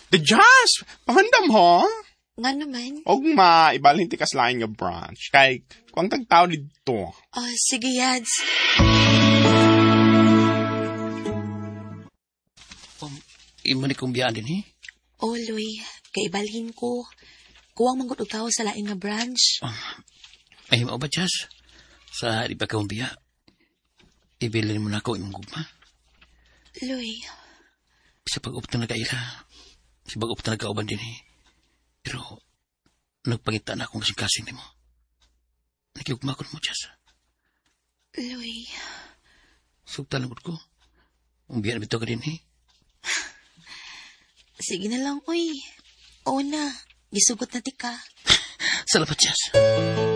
The Jazz! Pamandam ho? Nga naman. Og ibalhin ti kaslain nga branch. Kay, kung tagtao dito. Sige, Yads. Imo ni kong biyaan din, Loy, kaibalhin ko. Kuwang manggut tao sa lain nga branch. Ay, mo ba, Jazz? Sa di pa kong biya, ibilin mo na ako imong gugma. Loy. Sa pag-upta na kaila, sa pag-upta na kauban din, Pero, nagpangita na akong kasing-kasing mo. Nakiugmakon mo, Jazz. Loy. Sugta lang ko. Umbiyan bito ka din, Sige na lang, oy. Oo na. Gisugot na tika. Salamat, Jazz.